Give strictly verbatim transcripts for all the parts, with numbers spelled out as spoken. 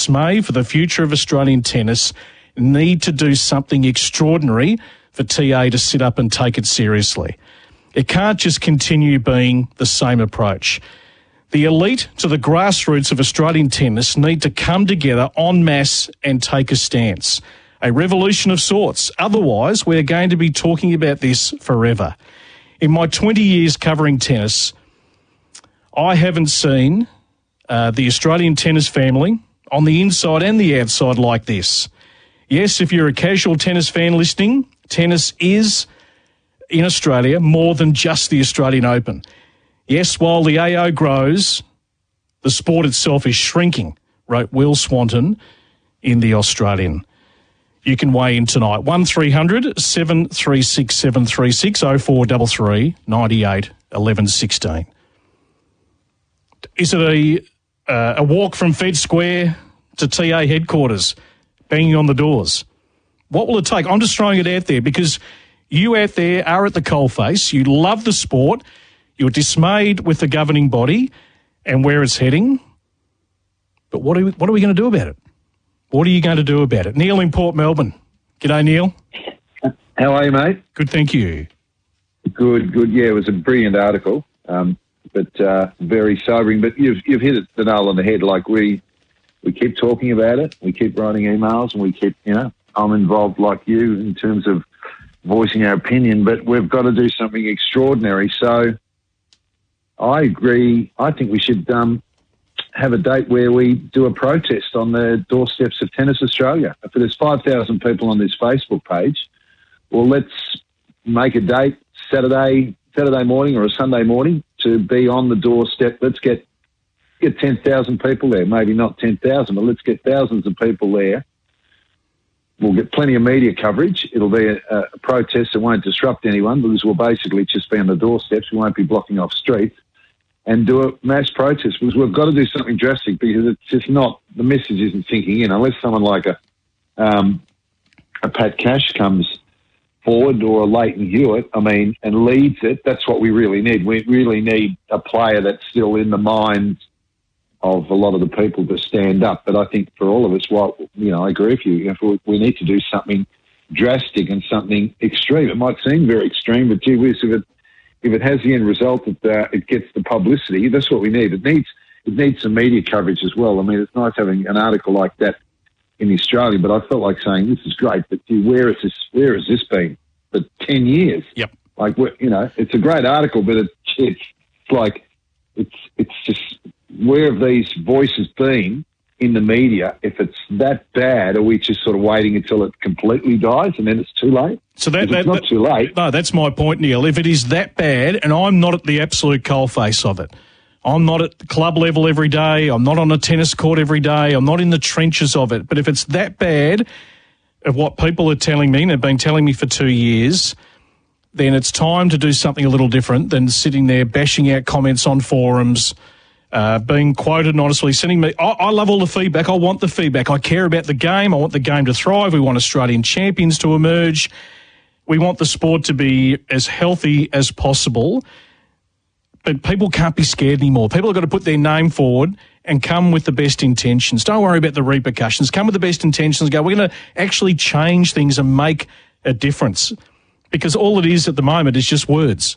dismay for the future of Australian tennis need to do something extraordinary for T A to sit up and take it seriously. It can't just continue being the same approach. The elite to the grassroots of Australian tennis need to come together en masse and take a stance. A revolution of sorts. Otherwise, we're going to be talking about this forever. In my twenty years covering tennis, I haven't seen uh, the Australian tennis family on the inside and the outside like this. Yes, if you're a casual tennis fan listening, tennis is, in Australia, more than just the Australian Open. Yes, while the A O grows, the sport itself is shrinking, wrote Will Swanton in The Australian. You can weigh in tonight. one three hundred seven three six seven three six oh four three three nine eight one one one six. Is it a uh, a walk from Fed Square to T A headquarters, banging on the doors? What will it take? I'm just throwing it out there because you out there are at the coalface. You love the sport. You're dismayed with the governing body and where it's heading. But what are we, what are we going to do about it? What are you going to do about it? Neil in Port Melbourne. G'day, Neil. How are you, mate? Good, thank you. Good, good. Yeah, it was a brilliant article, um, but uh, very sobering. But you've you've hit it the nail on the head. Like we we keep talking about it, we keep writing emails, and we keep, you know, I'm involved like you in terms of voicing our opinion, but we've got to do something extraordinary. So I agree. I think we should um, have a date where we do a protest on the doorsteps of Tennis Australia. If there's five thousand people on this Facebook page, well, let's make a date, Saturday, Saturday morning or a Sunday morning, to be on the doorstep. Let's get get ten thousand people there. Maybe not ten thousand, but let's get thousands of people there. We'll get plenty of media coverage. It'll be a, a protest that won't disrupt anyone because we'll basically just be on the doorsteps. We won't be blocking off streets, and do a mass protest because we've got to do something drastic because it's just not, the message isn't sinking in unless someone like a um, a Pat Cash comes forward or a Leighton Hewitt, I mean, and leads it. That's what we really need. We really need a player that's still in the minds of a lot of the people to stand up. But I think for all of us, well, you know, I agree with you. If we, we need to do something drastic and something extreme. It might seem very extreme, but gee whiz, if it if it has the end result that uh, it gets the publicity, that's what we need. It needs it needs some media coverage as well. I mean, it's nice having an article like that in Australia, but I felt like saying this is great, but gee, where is this? Where has this been for ten years? Yep. Like, you know, it's a great article, but it, it's like it's it's just, where have these voices been in the media? If it's that bad, are we just sort of waiting until it completely dies and then it's too late? So that, that, it's not that, too late. No, that's my point, Neil. If it is that bad, and I'm not at the absolute coalface of it, I'm not at the club level every day, I'm not on a tennis court every day, I'm not in the trenches of it, but if it's that bad of what people are telling me and have been telling me for two years, then it's time to do something a little different than sitting there bashing out comments on forums, Uh, being quoted and honestly sending me, I, I love all the feedback. I want the feedback. I care about the game. I want the game to thrive. We want Australian champions to emerge. We want the sport to be as healthy as possible. But people can't be scared anymore. People have got to put their name forward and come with the best intentions. Don't worry about the repercussions. Come with the best intentions. Go, we're going to actually change things and make a difference. Because all it is at the moment is just words.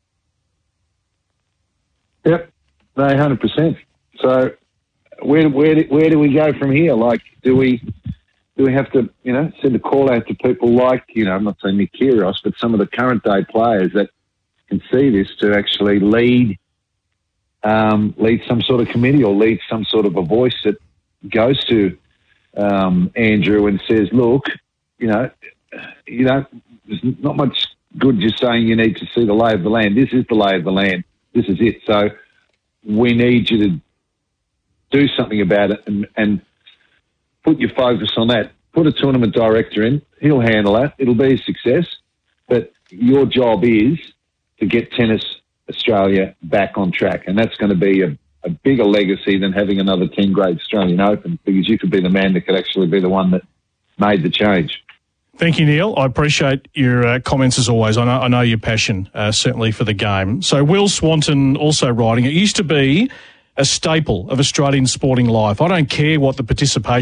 Yep. No, one hundred percent. So where where do, where do we go from here? Like, do we do we have to, you know, send a call out to people like, you know, I'm not saying Nick Kyrgios, but some of the current day players that can see this to actually lead um, lead some sort of committee or lead some sort of a voice that goes to um, Andrew and says, look, you know, you know, there's not much good just saying you need to see the lay of the land. This is the lay of the land. This is it. So we need you to do something about it and, and put your focus on that. Put a tournament director in. He'll handle that. It'll be a success. But your job is to get Tennis Australia back on track. And that's going to be a, a bigger legacy than having another ten-grade Australian Open, because you could be the man that could actually be the one that made the change. Thank you, Neil. I appreciate your uh, comments as always. I know, I know your passion, uh, certainly for the game. So Will Swanton also writing, it used to be a staple of Australian sporting life. I don't care what the participation